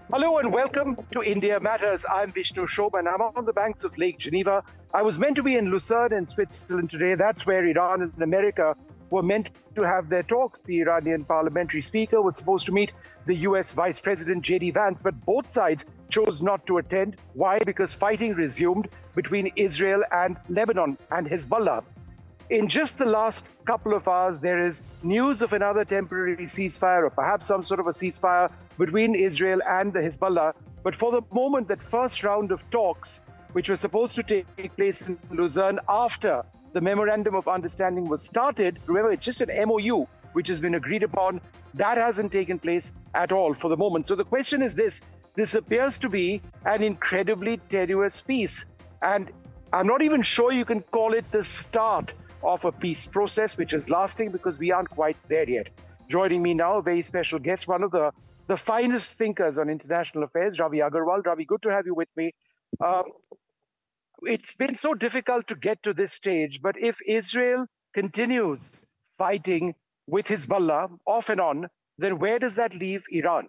Hello and welcome to India Matters. I'm Vishnu Shobhan. I'm on the banks of Lake Geneva. I was meant to be in Lucerne in Switzerland today. That's where Iran and America were meant to have their talks. The Iranian parliamentary speaker was supposed to meet the US Vice President J.D. Vance, but both sides chose not to attend. Why? Because fighting resumed between Israel and Lebanon and Hezbollah. In just the last couple of hours, there is news of another temporary ceasefire or perhaps some sort of a ceasefire between Israel and the Hezbollah. But for the moment, that first round of talks, which was supposed to take place in Lausanne after the Memorandum of Understanding was started, remember, it's just an MOU which has been agreed upon, that hasn't taken place at all for the moment. So the question is this appears to be an incredibly tenuous peace. And I'm not even sure you can call it the start of a peace process which is lasting, because we aren't quite there yet. Joining me now, a very special guest, one of the finest thinkers on international affairs, Ravi Agarwal. Ravi, good to have you with me. It's been so difficult to get to this stage, but if Israel continues fighting with Hezbollah off and on, then where does that leave Iran?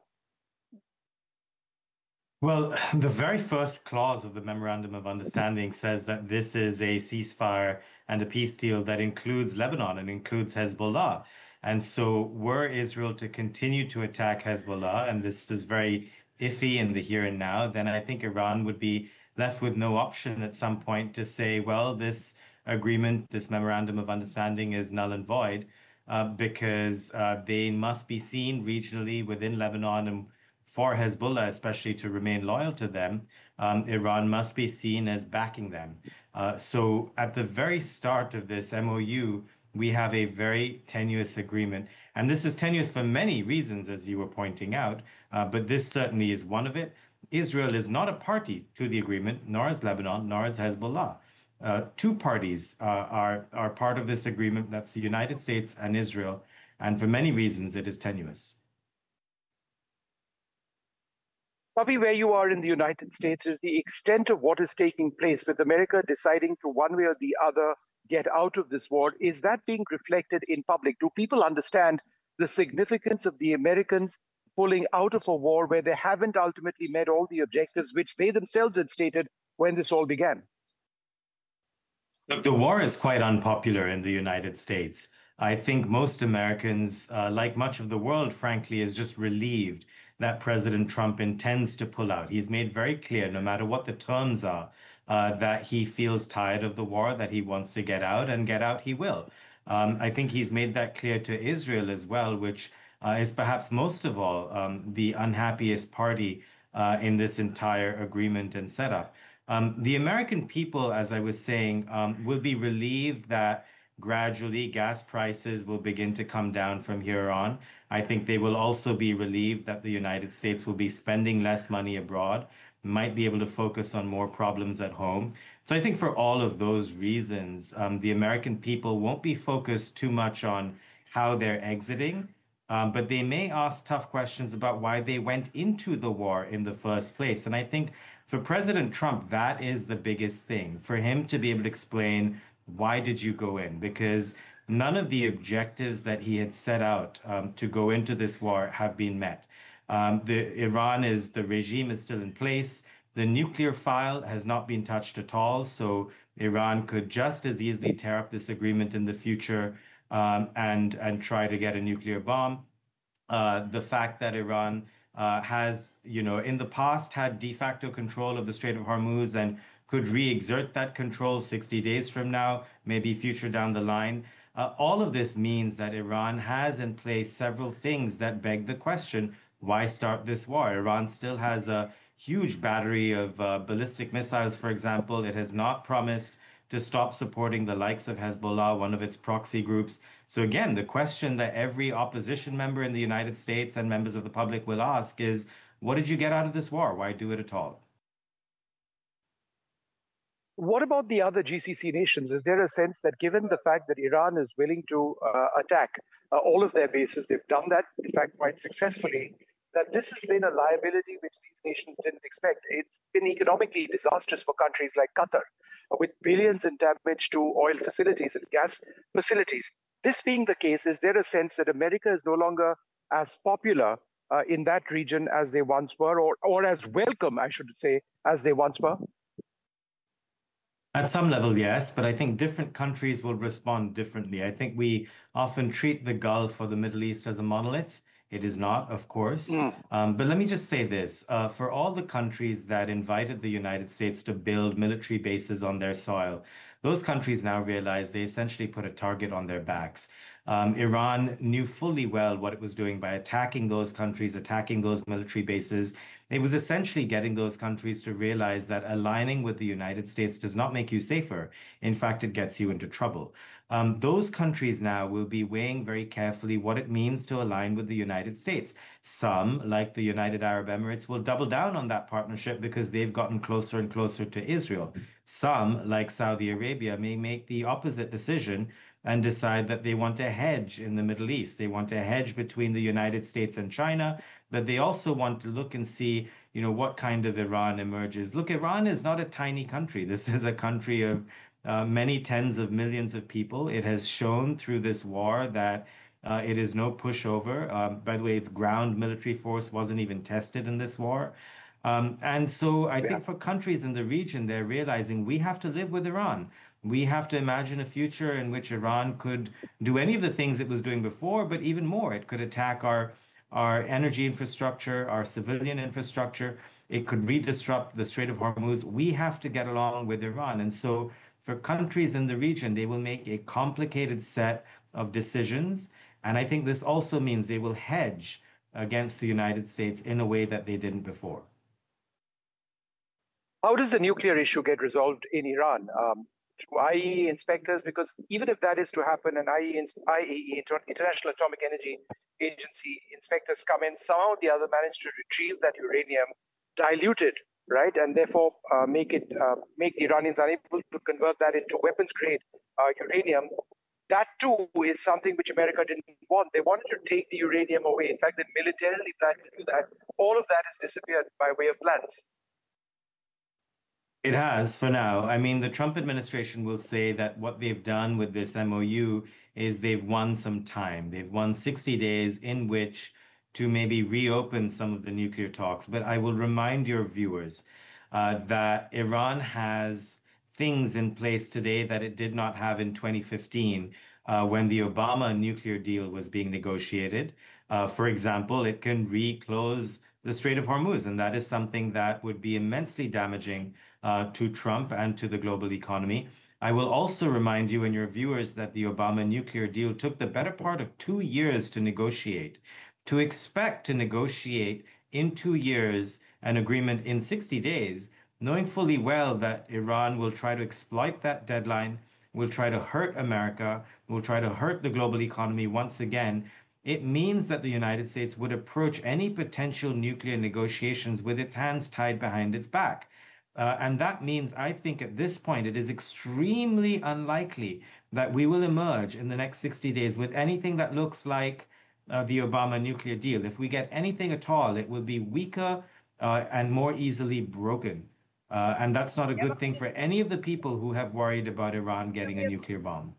Well, the very first clause of the Memorandum of Understanding says that this is a ceasefire and a peace deal that includes Lebanon and includes Hezbollah. And so, were Israel to continue to attack Hezbollah, and this is very iffy in the here and now, then I think Iran would be left with no option at some point to say, well, this agreement, this Memorandum of Understanding is null and void, because they must be seen regionally within Lebanon and for Hezbollah, especially to remain loyal to them, Iran must be seen as backing them. So at the very start of this MOU, we have a very tenuous agreement. And this is tenuous for many reasons, as you were pointing out, but this certainly is one of it. Israel is not a party to the agreement, nor is Lebanon, nor is Hezbollah. Two parties are part of this agreement. That's the United States and Israel. And for many reasons, it is tenuous. Ravi, where you are in the United States, is the extent of what is taking place with America deciding to one way or the other get out of this war. Is that being reflected in public? Do people understand the significance of the Americans pulling out of a war where they haven't ultimately met all the objectives which they themselves had stated when this all began? Look, the war is quite unpopular in the United States. I think most Americans, like much of the world, frankly, is just relieved that President Trump intends to pull out. He's made very clear, no matter what the terms are, that he feels tired of the war, that he wants to get out, and get out he will. I think he's made that clear to Israel as well, which is perhaps most of all the unhappiest party in this entire agreement and setup. The American people, as I was saying, will be relieved that gradually gas prices will begin to come down from here on. I think they will also be relieved that the United States will be spending less money abroad, might be able to focus on more problems at home. So I think for all of those reasons, the American people won't be focused too much on how they're exiting, but they may ask tough questions about why they went into the war in the first place. And I think for President Trump, that is the biggest thing, for him to be able to explain why did you go in? Because none of the objectives that he had set out to go into this war have been met. The regime is still in place. The nuclear file has not been touched at all. So Iran could just as easily tear up this agreement in the future and try to get a nuclear bomb. The fact that Iran has, in the past had de facto control of the Strait of Hormuz and could re-exert that control 60 days from now, maybe future down the line. All of this means that Iran has in place several things that beg the question, why start this war? Iran still has a huge battery of ballistic missiles, for example. It has not promised to stop supporting the likes of Hezbollah, one of its proxy groups. So again, the question that every opposition member in the United States and members of the public will ask is, what did you get out of this war? Why do it at all? What about the other GCC nations? Is there a sense that given the fact that Iran is willing to attack all of their bases, they've done that, in fact, quite successfully, that this has been a liability which these nations didn't expect? It's been economically disastrous for countries like Qatar, with billions in damage to oil facilities and gas facilities. This being the case, is there a sense that America is no longer as popular in that region as they once were, or as welcome, I should say, as they once were? At some level, yes, but I think different countries will respond differently. I think we often treat the Gulf or the Middle East as a monolith. It is not, of course. Mm. But let me just say this, for all the countries that invited the United States to build military bases on their soil, those countries now realize they essentially put a target on their backs. Iran knew fully well what it was doing by attacking those countries, attacking those military bases. It was essentially getting those countries to realize that aligning with the United States does not make you safer. In fact, it gets you into trouble. Those countries now will be weighing very carefully what it means to align with the United States. Some, like the United Arab Emirates, will double down on that partnership because they've gotten closer and closer to Israel. Some, like Saudi Arabia, may make the opposite decision and decide that they want to hedge in the Middle East. They want to hedge between the United States and China, but they also want to look and see, what kind of Iran emerges. Look, Iran is not a tiny country. This is a country of many tens of millions of people. It has shown through this war that it is no pushover. By the way, its ground military force wasn't even tested in this war. And so I Yeah. think for countries in the region, they're realizing we have to live with Iran. We have to imagine a future in which Iran could do any of the things it was doing before, but even more. It could attack our energy infrastructure, our civilian infrastructure. It could redisrupt the Strait of Hormuz. We have to get along with Iran. And so for countries in the region, they will make a complicated set of decisions. And I think this also means they will hedge against the United States in a way that they didn't before. How does the nuclear issue get resolved in Iran? Through IAEA inspectors? Because even if that is to happen, and IAEA, International Atomic Energy Agency inspectors come in, somehow or the other manage to retrieve that uranium, dilute it, right, and therefore make the Iranians unable to convert that into weapons grade uranium. That too is something which America didn't want. They wanted to take the uranium away. In fact, they militarily planned to do that. All of that has disappeared by way of plans. It has for now. I mean, the Trump administration will say that what they've done with this MOU is they've won some time. They've won 60 days in which to maybe reopen some of the nuclear talks. But I will remind your viewers that Iran has things in place today that it did not have in 2015 when the Obama nuclear deal was being negotiated. For example, it can reclose the Strait of Hormuz, and that is something that would be immensely damaging to Trump and to the global economy. I will also remind you and your viewers that the Obama nuclear deal took the better part of 2 years to negotiate. To expect to negotiate in 2 years an agreement in 60 days, knowing fully well that Iran will try to exploit that deadline, will try to hurt America, will try to hurt the global economy once again, it means that the United States would approach any potential nuclear negotiations with its hands tied behind its back. And that means, I think at this point, it is extremely unlikely that we will emerge in the next 60 days with anything that looks like the Obama nuclear deal. If we get anything at all, it will be weaker and more easily broken. And that's not a good thing for any of the people who have worried about Iran getting a nuclear bomb.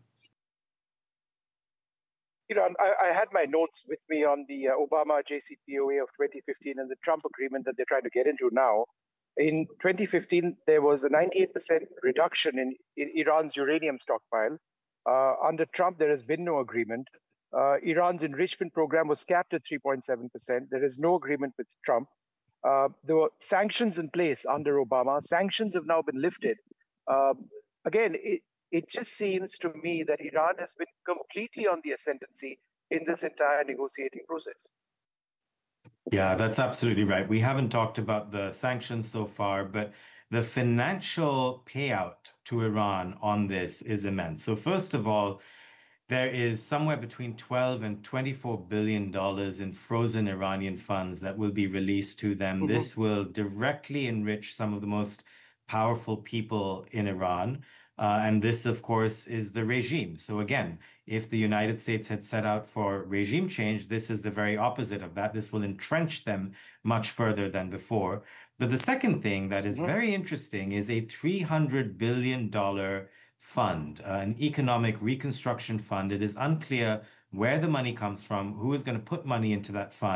I had my notes with me on the Obama JCPOA of 2015 and the Trump agreement that they're trying to get into now. In 2015, there was a 98% reduction in Iran's uranium stockpile. Under Trump, there has been no agreement. Iran's enrichment program was capped at 3.7%. There is no agreement with Trump. There were sanctions in place under Obama. Sanctions have now been lifted. Again, it just seems to me that Iran has been completely on the ascendancy in this entire negotiating process. Yeah, that's absolutely right. We haven't talked about the sanctions so far, but the financial payout to Iran on this is immense. So first of all, there is somewhere between 12 and $24 billion in frozen Iranian funds that will be released to them. Mhm. This will directly enrich some of the most powerful people in Iran. And this, of course, is the regime. So again, if the United States had set out for regime change, this is the very opposite of that. This will entrench them much further than before. But the second thing that is Mhm. very interesting is a $300 billion fund, an economic reconstruction fund. It is unclear where the money comes from, who is going to put money into that fund.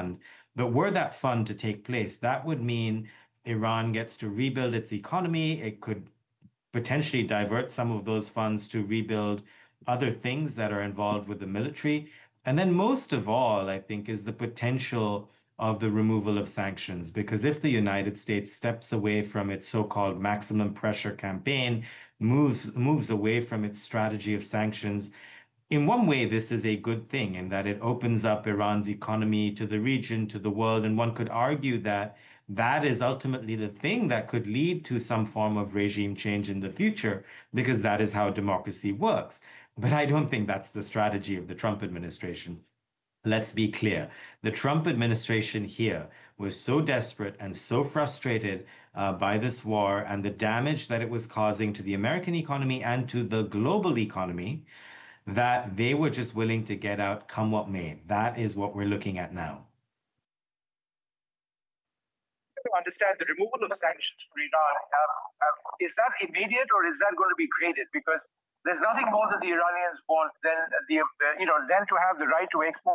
But were that fund to take place, that would mean Iran gets to rebuild its economy. It could potentially divert some of those funds to rebuild other things that are involved with the military. And then, most of all, I think, is the potential of the removal of sanctions. Because if the United States steps away from its so-called maximum pressure campaign, moves away from its strategy of sanctions, in one way, this is a good thing in that it opens up Iran's economy to the region, to the world. And one could argue that that is ultimately the thing that could lead to some form of regime change in the future, because that is how democracy works. But I don't think that's the strategy of the Trump administration. Let's be clear. The Trump administration here was so desperate and so frustrated by this war and the damage that it was causing to the American economy and to the global economy that they were just willing to get out come what may. That is what we're looking at now. To understand the removal of sanctions for Iran, is that immediate or is that going to be graded? Because there's nothing more that the Iranians want than than to have the right to export